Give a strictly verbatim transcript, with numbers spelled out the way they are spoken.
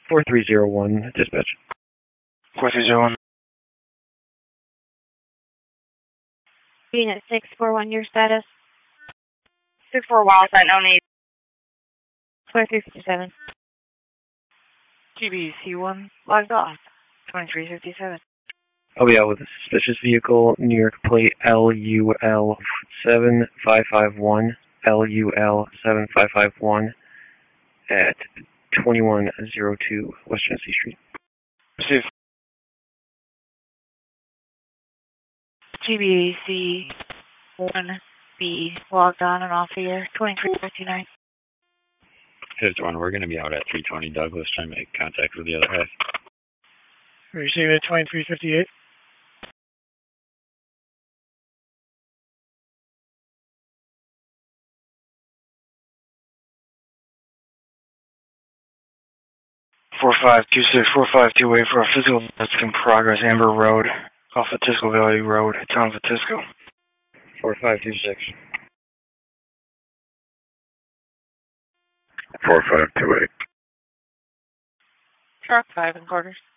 four three zero one, dispatch. four three zero one. Unit six four one, your status? six four Wild Side, no need. twenty-three fifty-seven. G B C one, logged off. twenty-three fifty-seven. I'll be out with a suspicious vehicle, New York plate L U L seven five five one, L U L seven five five one, at twenty-one oh two West Genesee Street. Receive. G B C one B, logged on and off here, twenty-three fifty-nine. Fifth one, we're going to be out at three twenty Douglas, trying to make contact with the other half. Receive at twenty-three fifty-eight. four five two six, four five two eight for a physical test in progress, Amber Road, off of Tisco Valley Road, town of Tisco. four five two six. four five two eight. Truck five and quarters.